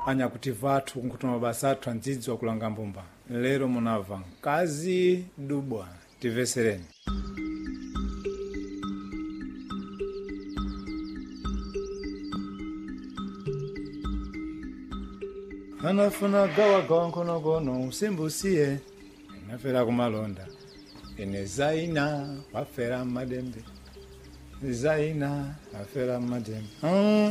anyakuti vathu nkuti mabasa athu andzidziwa kulanga mbumba. Lero munamva mkazi dubwa, tivesereni. Anafuna gawa nkonokono usimbusiye, inafera kumalonda. Ine Zaina wafera madembe, Zaina wafera madembe.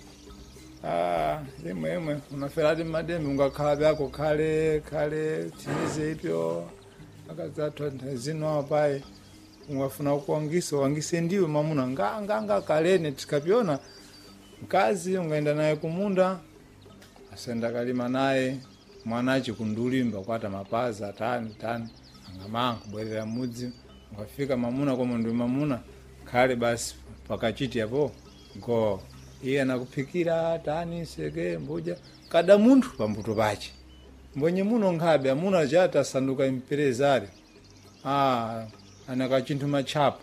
Imwe unafera adi madembe ungakhala byako kale tinize ipyo akazatwa zino apaye ungafuna wangise ndiwe mamuna nga kalene tikapiona mkazi ungaenda naye kumunda asenda kalima naye mwanachi kundulimba kwata mapaza tani angamanga kubwerera mudzi ungafika mamuna kwa mundu mamuna kale basi pakachiti hapo go iye anakupikira tani sege mbuja kada muntu pambuto pache mbonye muno nkhabe amuna chata sanduka imperezari anaka chinthu machapo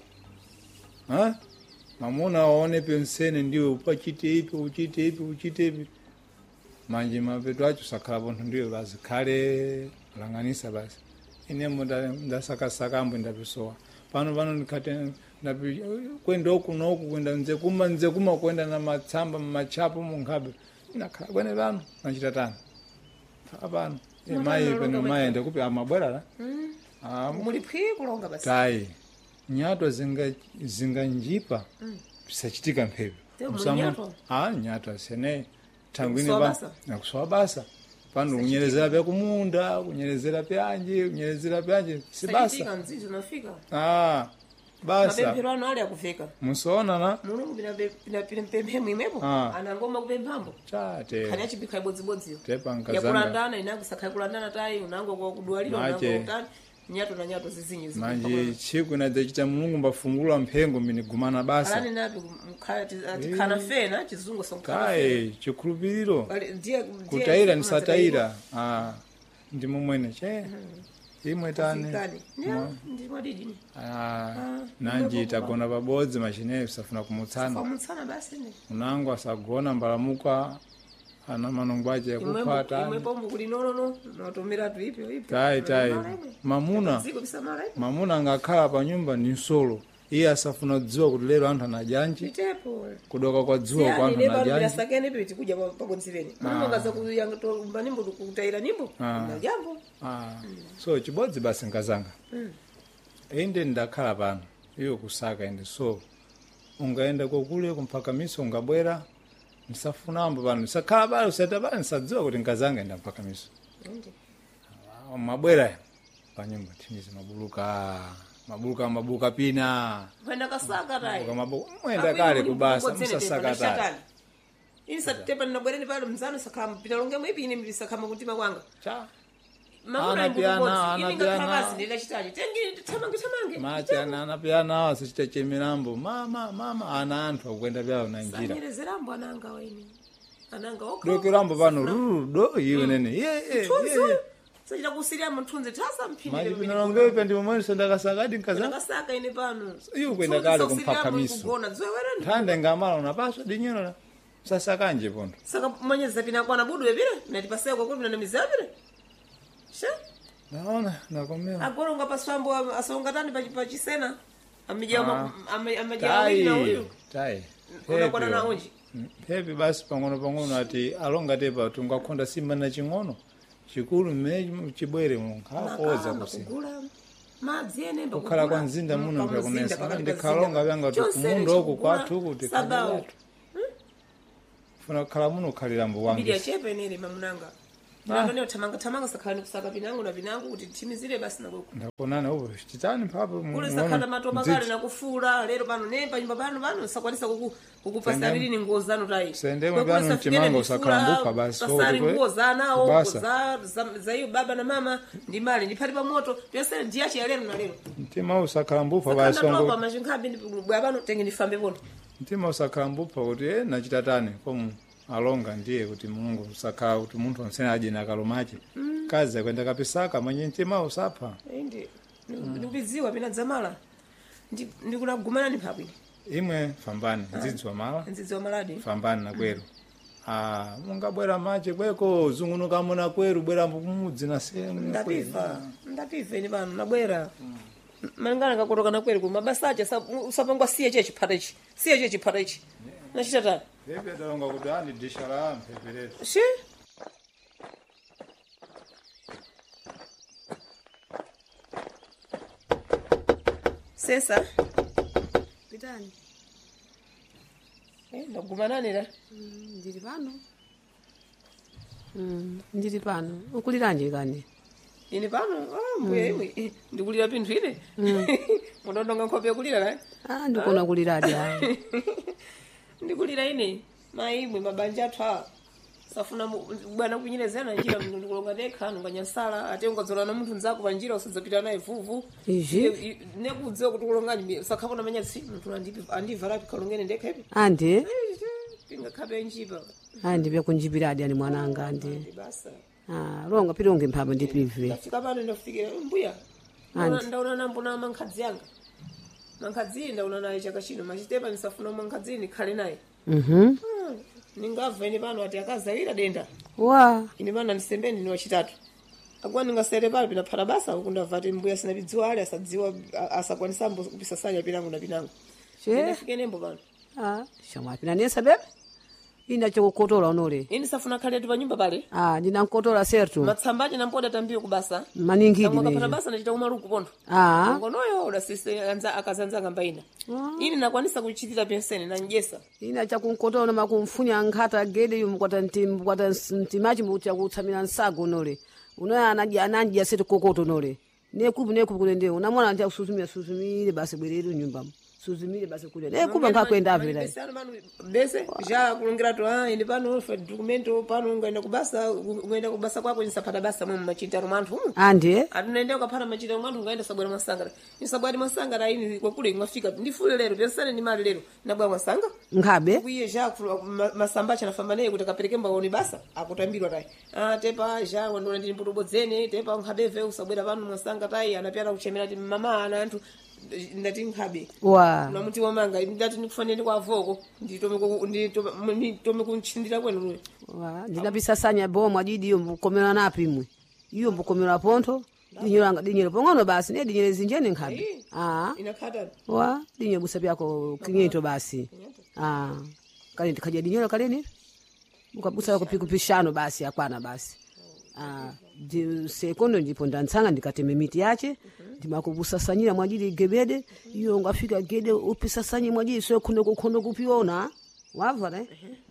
mamuna waone pensene ndiwe upachite ipi uchite ipi manje mapeto acho sakhala pontho ndiwe basi khale langanisa basi ine ndasakasakambo ndapisowa pano ndikate kwenda oku noku kwenda nze kuma kwenda na matsamba machapo munkhabe inakhala kwene pano nachita tani apano mayi pano mayende kupi amabwera muli phwi kulonga basi tayi nyato zinganjipa bisachitika mphepo nyato asene thangwini pa nakusowa basa pano kunyerezera pya kumunda kunyerezera pyanje si basa basa mapemphero ali akufika musoona na mulungu pina pemphe mwimwepo anangoma kupemphambo chate khani achibikha ibodzibodziyo tepa nkazanga yakulandana inakusakhala kulandana tayi unango kwa kudwalira unango utani nyato na nyato zizinyi manje chiku inadzachita mulungu mbafungula mphengo mini gumana basa alani napi mkhati kana fena chizungu sonkhala kai chikhulupiriro kutaira nisataira ndi mumwene che imwe tani ndi mwadidi nanji tagona pabodzi machine safuna kumutsana basi ne unango asagona mbalamuka ana manongo aje kupata imwe pombo kuli nono notomera tu ipyo tai mamuna ngakhala pa nyumba ni solo iye asafuna dziwa kuti lero anthu anajanji itepo kudoka kwa dziwa kwa anthu anajanji sakene piti kuja pagonzireni mama ngaza kuyanga to mbanimbo kutaira nimbo na jambo so chibodzi basi nkazanga ende ndakhala pano iyo kusaka ende so ungaenda kokule kumpaka miso ungabwera msafunambo pano sakhala bali usata bali nsadziwa kuti nkazanga enda mpaka miso mabwera pa nyumba timizi mabuluka pina kwenda kasaka tai mwenda kale kubasa msasaka tai insa tepa ndabwereni pale mzano sakama pita longe mwepi ine mlisakama kutima kwanga cha mamuna ana ndikakazi ndilachitaji tengi tamange machi ana piana wasichita chemirambo mama ana anthu akwenda byao na njira sanyerezerambo ananga waini ananga okho dokirambo pano rudo iwe nene sachita kusiria mthunzi tasa mphini maji pinalonge pendi momwe sendakasakadi nkazanga ndakasaka ine pano iyo kwenda kale kumpaka miso kugona dziwereni thande ngamala unapaswa dinyona sasa kanje pondo saka mwenyeza pina kwa na budu vile natipasea kwa kuna miza vile naona nakomea agora ungapaswambo asongatani pachisena amejawini na huyu tai unakuwa na onji hepi basi pang'ono ati alonga tepa tungakonda simba na ching'ono chikulu mmeji chibwere munkakoza kusi madzi ene ndo kukhala kwa nzinda muno ngakunesa ndikhalonga byanga tukumundo oku kwathu kuti sabatu funa khala muno khalira mbo wangu bidia chepe nere mamunanga ndane tamanga sakhala kusaka binangu na binangu kuti timizire basi nako ndakonana ubo chitani papo kule sakhala matoba kale na kufura lero pano nemba nyumba pano sakwanisa kukupasa bili ni ngozano tai sendemo bano chimanga usakhambuka basi sari ngozana za hiyo baba na mama ndi mali ndi pali pa moto yose ndiache ya lero na lero mtima usakhambuka basi ngo pa mashinkhabi ndi bwabano tenge ndifambe bono mtima usakhambuka kuti nachita tani komu alonga ndiye kuti Mungu usaka kuti munthu onsena aje na kalomache kazi kwenda kapisaka mwenye mtima usapha ende ndikubiziwa pina dzamala ndikunagumana ni phabwi imwe fambani nzidziwa mala nzidziwa maladi fambani na kwero mungabwera mache kweko zungunuka muna kweru bwera mumudzi na semu ndapibva ini pano nabwera malingana kakotoka na kweru mabasa acha usapangwa siye che chipata ichi nachita tani pepe dalonga kuti ani disha la mpeperero shi sesa Pitani. ndagumananira Ndiri pano. Ndiri pano. Ukuliranje kani? ini pano mbuya imwe ndikulira pinthu ine mundondonga nkhope yokulira naye Ndikona kuliradi. ndikulira ine maimwe mabanja athu awa safuna bwana kunyerezana njira ndikulonga dekha nunganyansala ate ungadzolana munthu nzako panjira usadzapita naye vuvu nekudziwa kuti kulongani sakhapona manyasi munthu andiva lapi kalongene ndekha ipi Andi? tingakhape njipa Ndipya kunjipiradi ani mwananga andi. basa Longa pilonge mphambo ndipivve. ndafika pano ndafikira mbuya ndaona nambona mankhadzi yanga mankhadzi ndaona naye chaka chino machitepa nisafuna mankhadzi ndikhale naye ningabva ine pano ati akazalira denda Wa. ine pano andisembeni ni wachitatu akuwa ningasere pale pinaphata basa ukundabva ati mbuya sinapidziwa ali asadziwa asakwanisambo kupisa sanya pinango na pinango ndafike nembo pano Shamwa pinanesa bebe? Ina chokukotola onole. ini safuna khale ati panyumba pale Ndinankotola sertu. matsambaje nampoda tambiyo kubasa Maningidi akaphata ne. basa nachita kumaluku pontho ngonoyo udasise akazanzanga mbaina ini nakwanisa kuchitira penseni nanjesa Ina chakunkotola na makumfunya nkhata gede yumkwata ntimachi mbucha kutsamira nsago nole. Unoya anadya setu kokoto nole. Nekupu kulende unamwana ntia susumire basi bwereru nyumbamo. Suzumire basi kule. Kuba ngakwenda avela. Bese ja kulongira to ine pano documento pano ngaenda kubasa kwako nisapata basa mu machitaro manthu Andi? atunaenda ukapata machitaro manthu ngaenda sabwera masangara nisabwera masangara ini kwakule ngafika ndifule lero pensane ni mali lero nabwa masanga Nkhabe? kuiye ja masamba cha nafamba naye kuti akapereke mbaoni basa akutambirwa tai tepa ja ndona ndi mputobodzene tepa nkhabeve usabwera pano masanga tai anapyana kuchemera ti mama ana anthu ndati nkhabe namuti wamanga ndati ndikufanire kwa avoko nditome kunchindira kwenu ndinapisa sanya bomu adidi iyo mbukomera napi imwe iyo mbukomera pontho dinyere pong'ono basi ne dinyere zinjene nkhabe inakhata dinyere busa pyako kinyento basi kale ndikhaja dinyere kaleni ukabusa kupishano basi akwana basi sekondo ndipo ndantsanga ndikateme miti yache ndimakubusasanyira mwajili gebede iyo ngafika gede upisasanye mwajili so kuno kupiona wava ne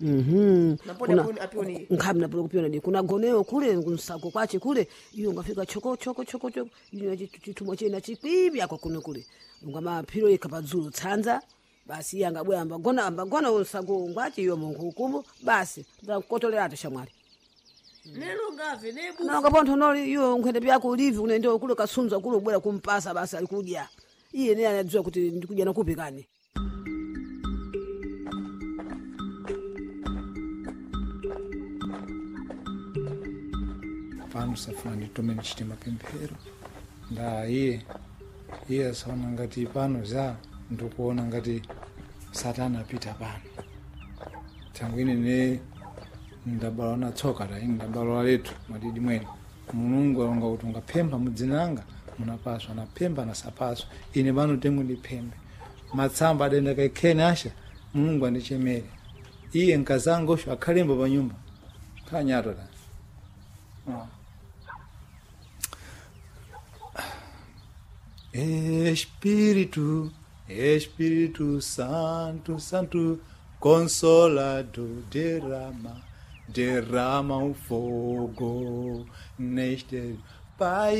nkhabi napoda kupiona ndi kuna goneo kule nsako kwache kule iyo ngafika choko iyo chitumwa chena chikwibya kwa kuno kule ngama phiro ikapadzulu tsanza basi yangabwe ambagona unsako ngwachi iyo mungu hukumu basi ndakotolera atashamwali nelo ngave nebu nanga pontho noli iyo nkhwende pyako ulivi kunende kule kasunza kule bwera kumpasa basi alikudya iye ne anadziwa kuti ndikudya nakupi kani pano safuna nditome ndichite mapemphero nda iye asaona ngati pano za ndikuona ngati satana apita pano tangu ine ndabala na tsoka ta ndabala letu madidi mwene mulungu alonga kuti ungapempha mudzinanga munapaswa napempha nasapaswa ine pano tengu ndipembe matsamba adenda kaikhene asha mulungu andichemere iye nkazango osho akhalembo pa nyumba khanyato ta Espírito Santo, Consolador, derrama um fogo neste país.